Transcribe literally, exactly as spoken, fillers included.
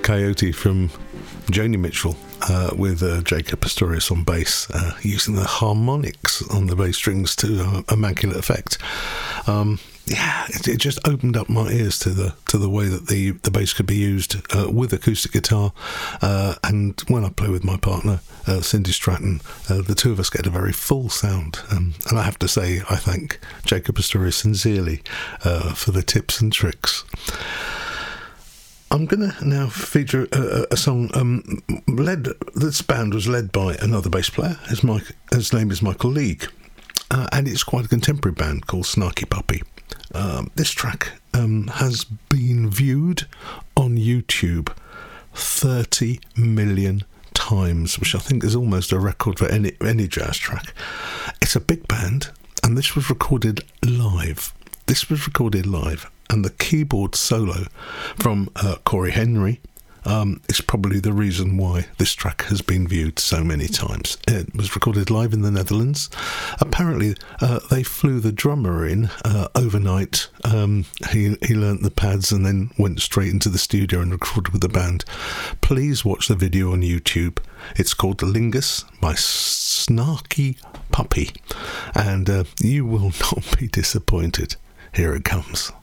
Coyote from Joni Mitchell uh, with uh, Jacob Pastorius on bass, uh, using the harmonics on the bass strings to uh, immaculate effect. Um, yeah, it, it just opened up my ears to the to the way that the, the bass could be used uh, with acoustic guitar. Uh, and when I play with my partner, uh, Cindy Stratton, uh, the two of us get a very full sound. Um, and I have to say, I thank Jacob Pastorius sincerely uh, for the tips and tricks. I'm going to now feature a, a song um, led. This band was led by another bass player. His, Mike, his name is Michael League, uh, and it's quite a contemporary band called Snarky Puppy. Um, this track um, has been viewed on YouTube thirty million times, which I think is almost a record for any any jazz track. It's a big band, and this was recorded live. This was recorded live. And the keyboard solo from uh, Corey Henry um, is probably the reason why this track has been viewed so many times. It was recorded live in the Netherlands. Apparently, uh, they flew the drummer in uh, overnight. Um, he he learnt the pads and then went straight into the studio and recorded with the band. Please watch the video on YouTube. It's called Lingus by Snarky Puppy, and uh, you will not be disappointed. Here it comes.